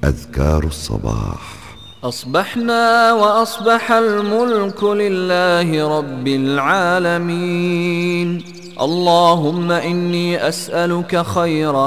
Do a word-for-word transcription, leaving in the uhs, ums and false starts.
أذكار الصباح. أصبحنا وأصبح الملك لله رب العالمين. اللهم إني أسألك خير